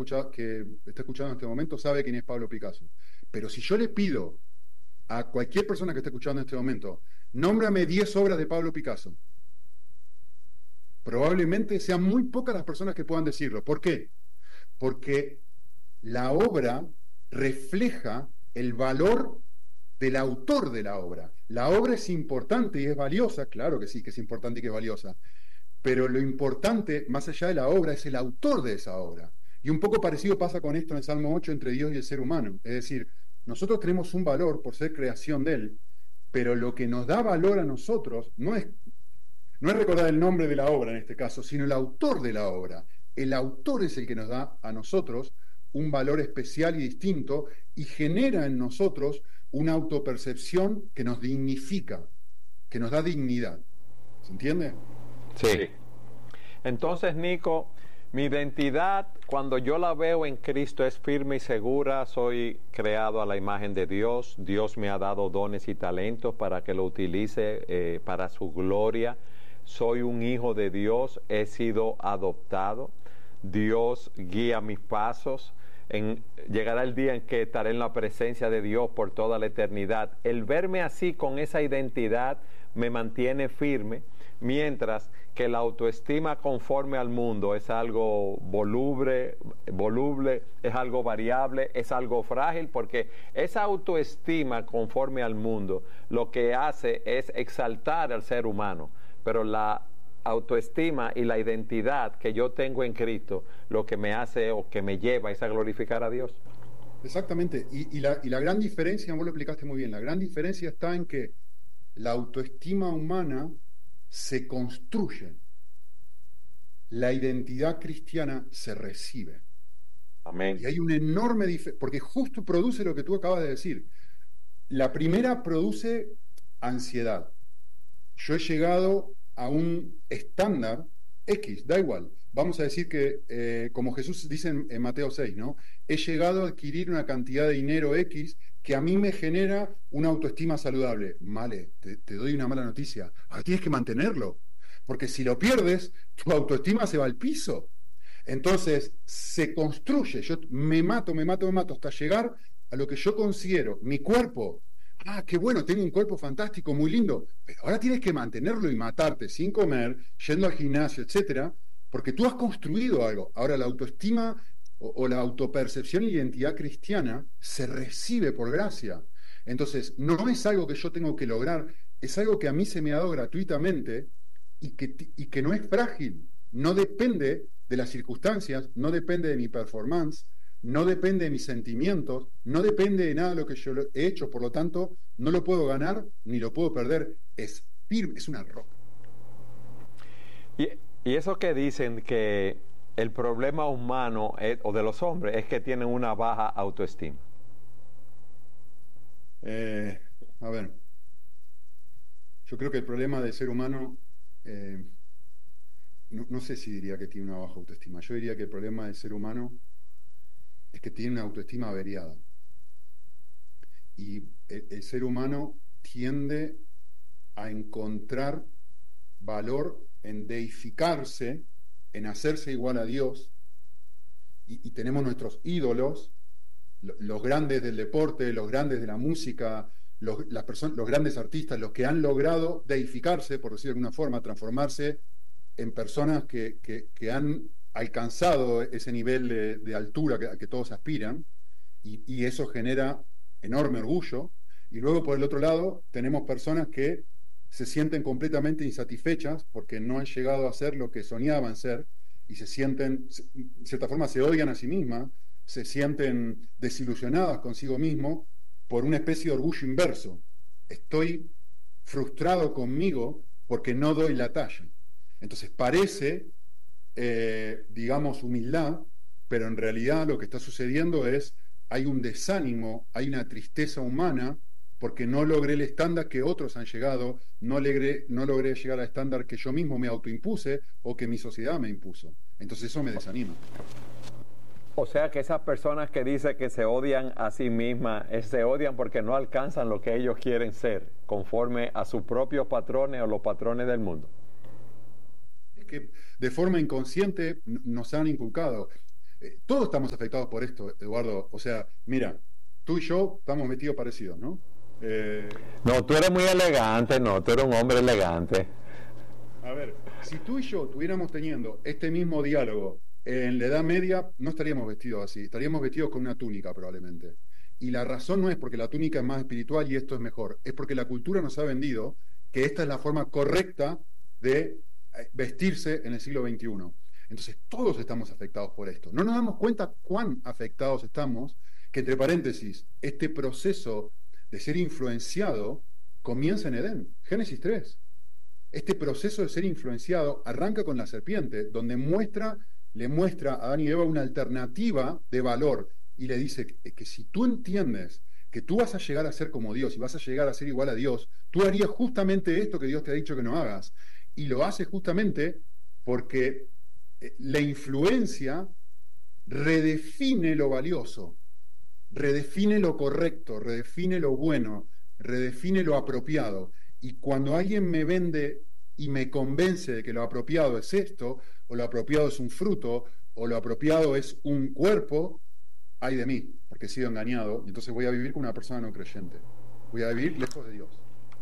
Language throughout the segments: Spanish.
que está escuchando en este momento sabe quién es Pablo Picasso. Pero si yo le pido a cualquier persona que esté escuchando en este momento, nómbrame 10 obras de Pablo Picasso, probablemente sean muy pocas las personas que puedan decirlo. ¿Por qué? Porque la obra refleja el valor del autor de la obra. La obra es importante y es valiosa, claro que sí, que es importante y que es valiosa, pero lo importante, más allá de la obra, es el autor de esa obra. Y un poco parecido pasa con esto en el Salmo 8 entre Dios y el ser humano. Es decir, nosotros tenemos un valor por ser creación de Él, pero lo que nos da valor a nosotros no es recordar el nombre de la obra en este caso, sino el autor de la obra. El autor es el que nos da a nosotros un valor especial y distinto y genera en nosotros una autopercepción que nos dignifica, que nos da dignidad. ¿Se entiende? Sí. Entonces, Nico, mi identidad, cuando yo la veo en Cristo, es firme y segura. Soy creado a la imagen de Dios. Dios me ha dado dones y talentos para que lo utilice para su gloria. Soy un hijo de Dios, he sido adoptado. Dios guía mis pasos. Llegará el día en que estaré en la presencia de Dios por toda la eternidad. El verme así, con esa identidad, me mantiene firme, mientras que la autoestima conforme al mundo es algo voluble, es algo variable, es algo frágil, porque esa autoestima conforme al mundo lo que hace es exaltar al ser humano, pero la autoestima y la identidad que yo tengo en Cristo, lo que me hace o que me lleva es a glorificar a Dios. Exactamente. Y la gran diferencia, vos lo explicaste muy bien, la gran diferencia está en que la autoestima humana se construye, la identidad cristiana se recibe. Amén. Y hay una enorme diferencia, porque justo produce lo que tú acabas de decir. La primera produce ansiedad. Yo he llegado a un estándar X, da igual. Vamos a decir que, como Jesús dice en Mateo 6, ¿no? He llegado a adquirir una cantidad de dinero X que a mí me genera una autoestima saludable. Vale, te doy una mala noticia. Ahora tienes que mantenerlo, porque si lo pierdes, tu autoestima se va al piso. Entonces, se construye. Yo me mato, hasta llegar a lo que yo considero mi cuerpo. Ah, qué bueno, tengo un cuerpo fantástico, muy lindo, pero ahora tienes que mantenerlo y matarte sin comer, yendo al gimnasio, etcétera, porque tú has construido algo. Ahora la autoestima o la autopercepción y identidad cristiana se recibe por gracia. Entonces, no es algo que yo tengo que lograr, es algo que a mí se me ha dado gratuitamente y que no es frágil, no depende de las circunstancias, no depende de mi performance, no depende de mis sentimientos, no depende de nada de lo que yo he hecho, por lo tanto, no lo puedo ganar ni lo puedo perder, es firme, es una roca. Y eso que dicen que el problema humano o de los hombres es que tienen una baja autoestima. A ver, yo creo que el problema del ser humano, no sé si diría que tiene una baja autoestima, yo diría que el problema del ser humano es que tiene una autoestima averiada. Y el ser humano tiende a encontrar valor en deificarse, en hacerse igual a Dios, y tenemos nuestros ídolos, los grandes del deporte, los grandes de la música, los grandes artistas, los que han logrado deificarse, por decirlo de alguna forma, transformarse en personas que han alcanzado ese nivel de altura a que todos aspiran, y eso genera enorme orgullo. Y luego, por el otro lado, tenemos personas que se sienten completamente insatisfechas porque no han llegado a ser lo que soñaban ser, y se sienten, de cierta forma, se odian a sí mismas, se sienten desilusionadas consigo mismo por una especie de orgullo inverso. Estoy frustrado conmigo porque no doy la talla. Entonces parece, digamos, humildad, pero en realidad lo que está sucediendo es, hay un desánimo, hay una tristeza humana, porque no logré el estándar que otros han llegado, no logré llegar al estándar que yo mismo me autoimpuse o que mi sociedad me impuso. Entonces eso me desanima. O sea que esas personas que dicen que se odian a sí mismas, se odian porque no alcanzan lo que ellos quieren ser, conforme a sus propios patrones o los patrones del mundo. Es que de forma inconsciente nos han inculcado. Todos estamos afectados por esto, Eduardo. O sea, mira, tú y yo estamos vestidos parecidos, ¿no? No, tú eres muy elegante, no, tú eres un hombre elegante. A ver, si tú y yo estuviéramos teniendo este mismo diálogo en la Edad Media, no estaríamos vestidos así, estaríamos vestidos con una túnica probablemente. Y la razón no es porque la túnica es más espiritual y esto es mejor, es porque la cultura nos ha vendido que esta es la forma correcta de vestirse en el siglo XXI. Entonces todos estamos afectados por esto. No nos damos cuenta cuán afectados estamos, que entre paréntesis, este proceso de ser influenciado comienza en Edén, Génesis 3. Este proceso de ser influenciado arranca con la serpiente, donde le muestra a Adán y Eva una alternativa de valor y le dice que si tú entiendes que tú vas a llegar a ser como Dios y vas a llegar a ser igual a Dios, tú harías justamente esto que Dios te ha dicho que no hagas. Y lo haces justamente porque la influencia redefine lo valioso, redefine lo correcto, redefine lo bueno, redefine lo apropiado. Y cuando alguien me vende y me convence de que lo apropiado es esto, o lo apropiado es un fruto, o lo apropiado es un cuerpo, ay de mí, porque he sido engañado, y entonces voy a vivir con una persona no creyente. Voy a vivir lejos de Dios.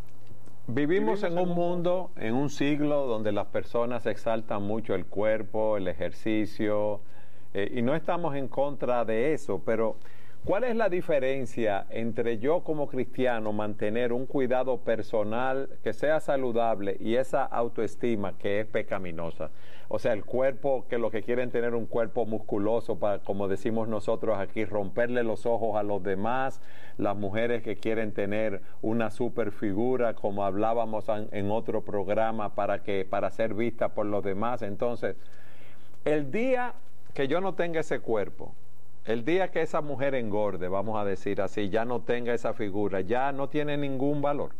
Vivimos en un mundo, en un siglo donde las personas exaltan mucho el cuerpo, el ejercicio, y no estamos en contra de eso, pero ¿cuál es la diferencia entre yo como cristiano mantener un cuidado personal que sea saludable y esa autoestima que es pecaminosa? O sea, el cuerpo, que lo que quieren tener un cuerpo musculoso para, como decimos nosotros aquí, romperle los ojos a los demás, las mujeres que quieren tener una super figura, como hablábamos en otro programa, para ser vista por los demás. Entonces, el día que yo no tenga ese cuerpo, el día que esa mujer engorde, vamos a decir así, ya no tenga esa figura, ya no tiene ningún valor.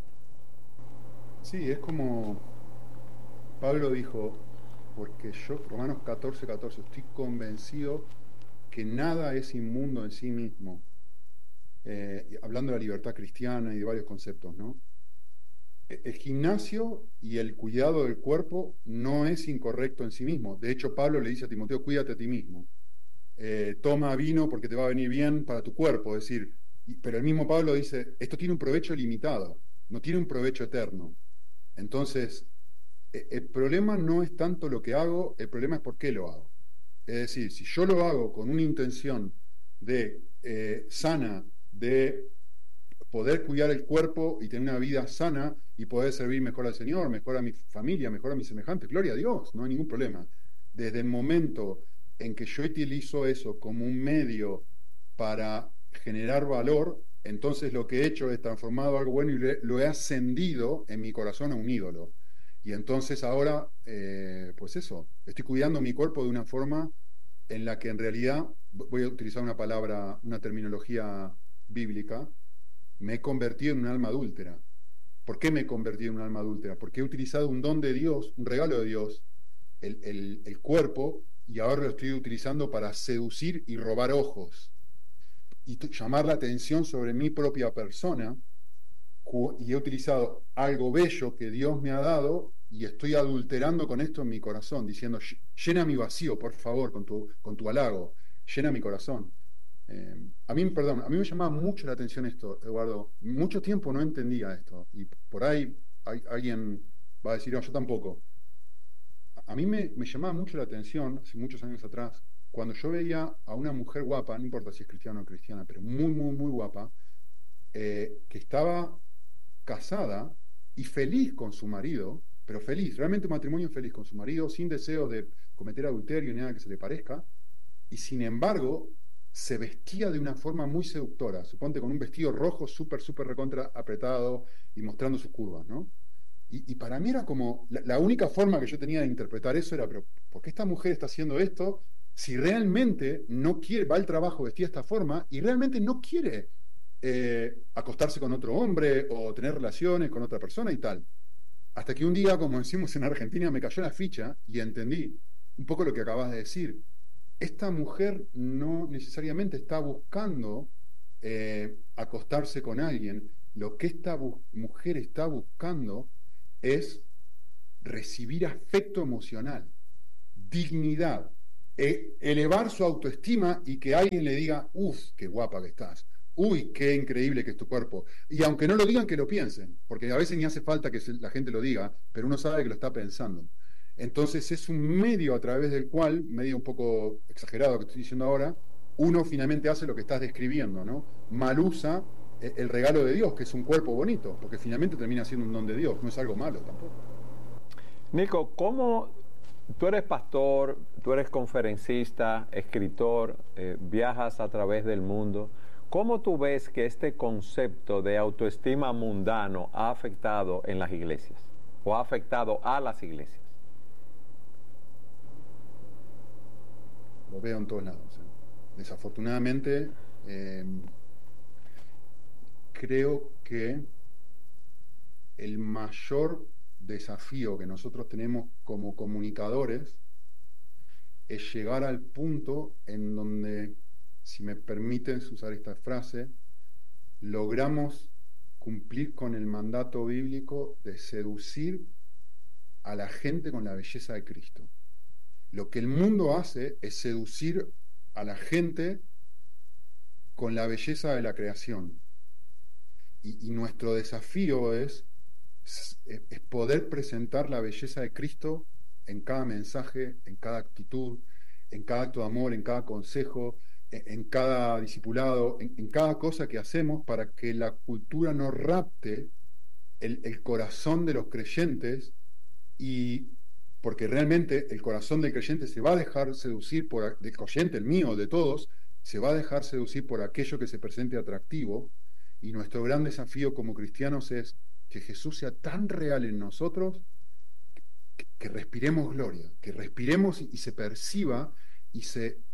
Sí, es como Pablo dijo, porque yo, Romanos 14:14, estoy convencido que nada es inmundo en sí mismo. Hablando de la libertad cristiana y de varios conceptos, ¿no? El gimnasio y el cuidado del cuerpo no es incorrecto en sí mismo. De hecho, Pablo le dice a Timoteo, cuídate a ti mismo. Toma vino porque te va a venir bien para tu cuerpo. Es decir, pero el mismo Pablo dice, esto tiene un provecho limitado, no tiene un provecho eterno. Entonces, el problema no es tanto lo que hago, el problema es por qué lo hago. Es decir, si yo lo hago con una intención de sana, de poder cuidar el cuerpo y tener una vida sana y poder servir mejor al Señor, mejor a mi familia, mejor a mis semejantes, gloria a Dios, no hay ningún problema. Desde el momento en que yo utilizo eso como un medio para generar valor, entonces lo que he hecho es transformado algo bueno y lo he ascendido en mi corazón a un ídolo. Y entonces ahora, pues eso, estoy cuidando mi cuerpo de una forma en la que en realidad, voy a utilizar una palabra, una terminología bíblica, me he convertido en un alma adúltera. ¿Por qué me he convertido en un alma adúltera? Porque he utilizado un don de Dios, un regalo de Dios, el cuerpo, y ahora lo estoy utilizando para seducir y robar ojos y llamar la atención sobre mi propia persona, y he utilizado algo bello que Dios me ha dado y estoy adulterando con esto en mi corazón, diciendo, llena mi vacío, por favor, con tu halago, llena mi corazón. A mí me llamaba mucho la atención esto, Eduardo. Mucho tiempo no entendía esto, y por ahí alguien va a decir, no, yo tampoco. A mí me llamaba mucho la atención, hace muchos años atrás, cuando yo veía a una mujer guapa, no importa si es cristiana o cristiana, pero muy, muy, muy guapa, que estaba casada y feliz con su marido, pero feliz, realmente un matrimonio feliz con su marido, sin deseo de cometer adulterio ni nada que se le parezca, y sin embargo se vestía de una forma muy seductora, suponte con un vestido rojo súper, súper recontra apretado y mostrando sus curvas, ¿no? Y para mí era como, la única forma que yo tenía de interpretar eso era, pero ¿por qué esta mujer está haciendo esto si realmente no quiere, va al trabajo vestida de esta forma y realmente no quiere acostarse con otro hombre o tener relaciones con otra persona y tal? Hasta que un día, como decimos en Argentina, me cayó la ficha y entendí un poco lo que acabas de decir. Esta mujer no necesariamente está buscando acostarse con alguien. Lo que esta mujer está buscando es recibir afecto emocional, dignidad, elevar su autoestima y que alguien le diga, uff, qué guapa que estás, uy, qué increíble que es tu cuerpo. Y aunque no lo digan, que lo piensen, porque a veces ni hace falta que la gente lo diga, pero uno sabe que lo está pensando. Entonces es un medio a través del cual, medio un poco exagerado que estoy diciendo ahora, uno finalmente hace lo que estás describiendo, ¿no? Mal usa el regalo de Dios, que es un cuerpo bonito, porque finalmente termina siendo un don de Dios, no es algo malo tampoco. Nico, ¿cómo tú eres pastor, tú eres conferencista, escritor, viajas a través del mundo? ¿Cómo tú ves que este concepto de autoestima mundano ha afectado en las iglesias o ha afectado a las iglesias? Lo veo en todos lados. Desafortunadamente, creo que el mayor desafío que nosotros tenemos como comunicadores es llegar al punto en donde, si me permiten usar esta frase, logramos cumplir con el mandato bíblico de seducir a la gente con la belleza de Cristo. Lo que el mundo hace es seducir a la gente con la belleza de la creación. Y nuestro desafío es poder presentar la belleza de Cristo en cada mensaje, en cada actitud, en cada acto de amor, en cada consejo, en cada discipulado, en cada cosa que hacemos para que la cultura no rapte el corazón de los creyentes, y porque realmente el corazón del creyente se va a dejar seducir del creyente, el mío, de todos, se va a dejar seducir por aquello que se presente atractivo, y nuestro gran desafío como cristianos es que Jesús sea tan real en nosotros que respiremos gloria, que respiremos y se perciba y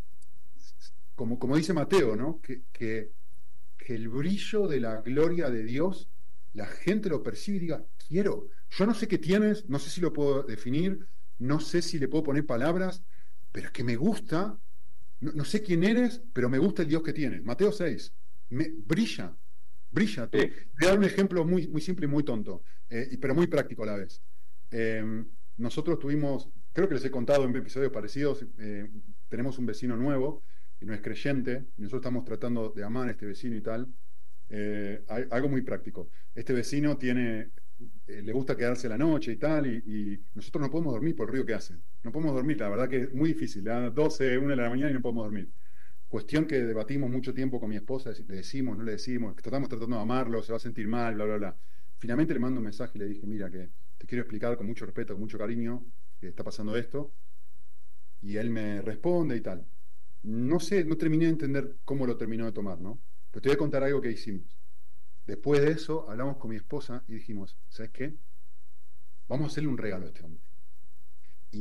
como dice Mateo, ¿no? Que el brillo de la gloria de Dios, la gente lo percibe y diga, quiero. Yo no sé qué tienes, no sé si lo puedo definir, no sé si le puedo poner palabras, pero es que me gusta, no sé quién eres, pero me gusta el Dios que tienes. Mateo 6, brilla. Sí. Voy a dar un ejemplo muy, muy simple y muy tonto, pero muy práctico a la vez. Nosotros tuvimos, creo que les he contado en episodios parecidos, tenemos un vecino nuevo, y no es creyente, y nosotros estamos tratando de amar a este vecino y tal. Algo muy práctico. Este vecino le gusta quedarse la noche y tal, y nosotros no podemos dormir por el ruido que hace. No podemos dormir, la verdad que es muy difícil. A las 12, 1 de la mañana y no podemos dormir. Cuestión que debatimos mucho tiempo con mi esposa, le decimos, no le decimos, que estamos tratando de amarlo, se va a sentir mal, bla, bla, bla. Finalmente le mando un mensaje y le dije, mira, que te quiero explicar con mucho respeto, con mucho cariño, que está pasando esto. Y él me responde y tal. No sé, no terminé de entender cómo lo terminó de tomar, ¿no? Pero te voy a contar algo que hicimos. Después de eso, hablamos con mi esposa y dijimos, ¿sabes qué? Vamos a hacerle un regalo a este hombre. Y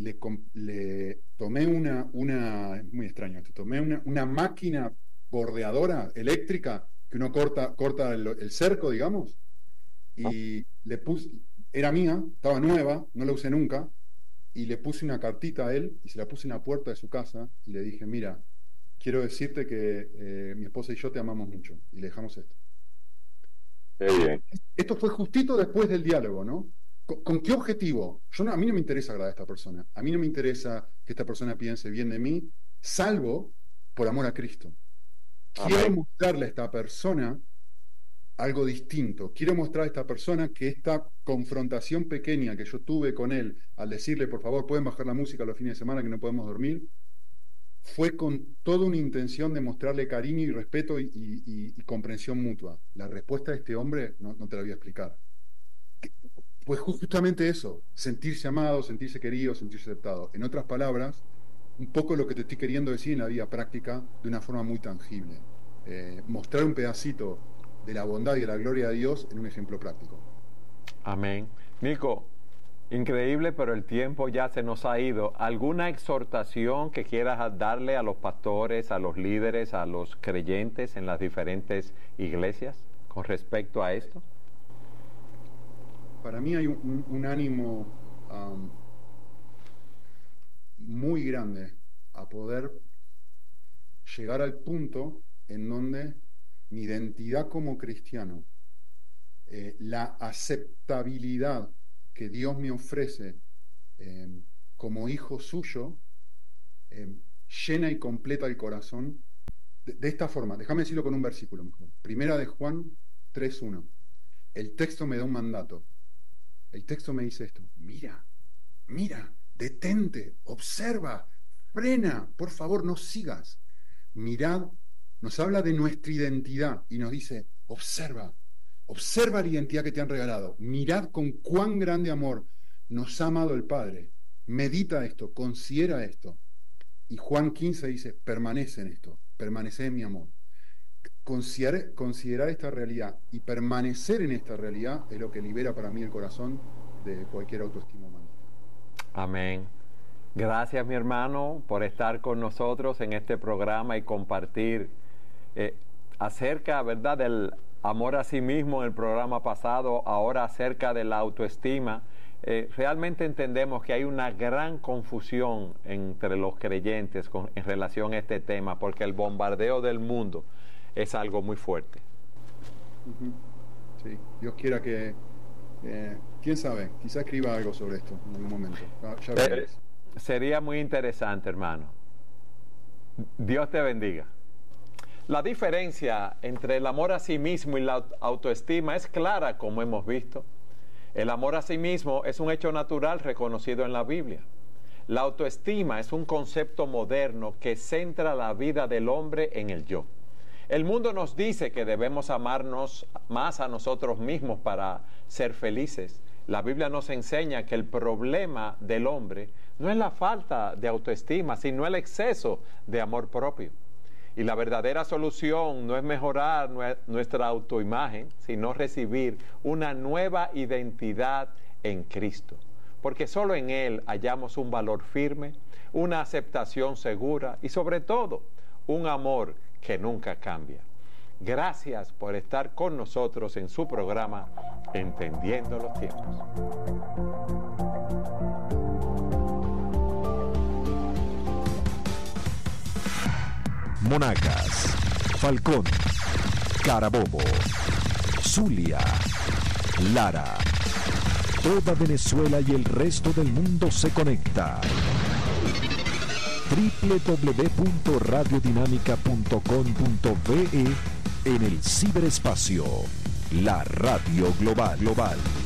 le tomé es muy extraño esto, tomé una máquina bordeadora eléctrica que uno corta el cerco, digamos, y le puse, era mía, estaba nueva, no la usé nunca, y le puse una cartita a él y se la puse en la puerta de su casa y le dije, mira, quiero decirte que mi esposa y yo te amamos mucho, y le dejamos esto. Bien. Esto fue justito después del diálogo, ¿no? ¿Con qué objetivo? A mí no me interesa agradar a esta persona. A mí no me interesa que esta persona piense bien de mí, salvo por amor a Cristo. Quiero mostrarle a esta persona algo distinto. Quiero mostrar a esta persona que esta confrontación pequeña que yo tuve con él al decirle, por favor, pueden bajar la música los fines de semana que no podemos dormir, fue con toda una intención de mostrarle cariño y respeto y comprensión mutua. La respuesta de este hombre no te la voy a explicar. Pues justamente eso, sentirse amado, sentirse querido, sentirse aceptado. En otras palabras, un poco lo que te estoy queriendo decir en la vida práctica de una forma muy tangible. Mostrar un pedacito de la bondad y de la gloria de Dios en un ejemplo práctico. Amén. Nico, increíble, pero el tiempo ya se nos ha ido. ¿Alguna exhortación que quieras darle a los pastores, a los líderes, a los creyentes en las diferentes iglesias con respecto a esto? Para mí hay un ánimo muy grande a poder llegar al punto en donde mi identidad como cristiano, la aceptabilidad que Dios me ofrece como hijo suyo, llena y completa el corazón de esta forma. Déjame decirlo con un versículo mejor. Primera de Juan 3:1. El texto me da un mandato. El texto me dice esto: mira, detente, observa, frena, por favor, no sigas. Mirad, nos habla de nuestra identidad y nos dice: observa la identidad que te han regalado. Mirad con cuán grande amor nos ha amado el Padre. Medita esto, considera esto. Y Juan 15 dice: permanece en esto, permanece en mi amor. Considerar esta realidad y permanecer en esta realidad es lo que libera para mí el corazón de cualquier autoestima humana. Amén. Gracias, mi hermano, por estar con nosotros en este programa y compartir acerca, ¿verdad?, del amor a sí mismo en el programa pasado, ahora acerca de la autoestima. Realmente entendemos que hay una gran confusión entre los creyentes en relación a este tema, porque el bombardeo del mundo es algo muy fuerte. Sí, Dios quiera que, quién sabe, quizá escriba algo sobre esto en algún momento. Ya sería muy interesante, hermano. Dios te bendiga. La diferencia entre el amor a sí mismo y la autoestima es clara, como hemos visto. El amor a sí mismo es un hecho natural reconocido en la Biblia. La autoestima es un concepto moderno que centra la vida del hombre en el yo. El mundo nos dice que debemos amarnos más a nosotros mismos para ser felices. La Biblia nos enseña que el problema del hombre no es la falta de autoestima, sino el exceso de amor propio. Y la verdadera solución no es mejorar nuestra autoimagen, sino recibir una nueva identidad en Cristo. Porque solo en Él hallamos un valor firme, una aceptación segura y sobre todo un amor que nunca cambia. Gracias por estar con nosotros en su programa Entendiendo los Tiempos. Monagas, Falcón, Carabobo, Zulia, Lara. Toda Venezuela y el resto del mundo se conecta. www.radiodinámica.com.be en el ciberespacio. La radio global.